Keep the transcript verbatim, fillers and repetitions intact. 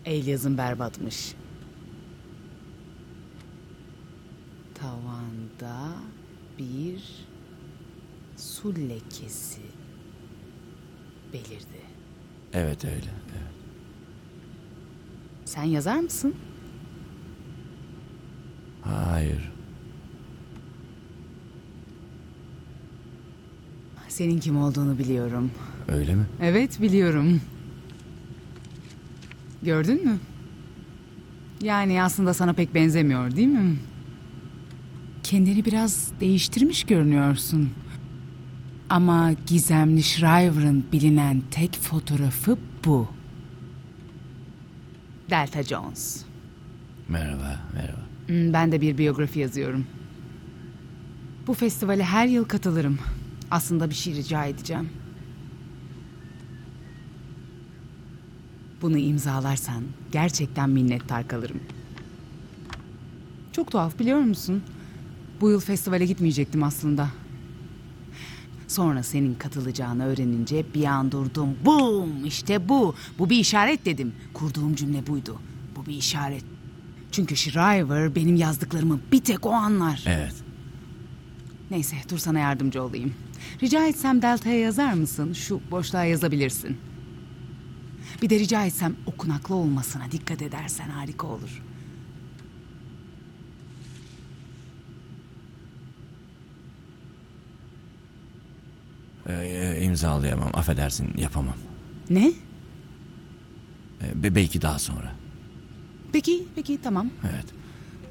El yazın berbatmış. Tavanda bir su lekesi belirdi. Evet öyle. Evet. Sen yazar mısın? Hayır. Senin kim olduğunu biliyorum. Öyle mi? Evet, biliyorum. Gördün mü? Yani aslında sana pek benzemiyor, değil mi? Kendini biraz değiştirmiş görünüyorsun. Ama gizemli Shriver'ın bilinen tek fotoğrafı bu. Delta Jones. Merhaba, merhaba. Hmm, Ben de bir biyografi yazıyorum. Bu festivale her yıl katılırım. Aslında bir şey rica edeceğim. Bunu imzalarsan gerçekten minnettar kalırım. Çok tuhaf, biliyor musun? Bu yıl festivale gitmeyecektim aslında. Sonra senin katılacağını öğrenince bir an durdum. Bum! İşte bu. Bu bir işaret dedim. Kurduğum cümle buydu. Bu bir işaret. Çünkü Shriver benim yazdıklarımı bir tek o anlar. Evet. Neyse, dur sana yardımcı olayım. Rica etsem Delta'ya yazar mısın? Şu boşluğa yazabilirsin. Bir de rica etsem okunaklı olmasına dikkat edersen harika olur. Ee, imzalayamam, affedersin, yapamam. Ne? Ee, be- belki daha sonra. Peki, peki tamam. Evet.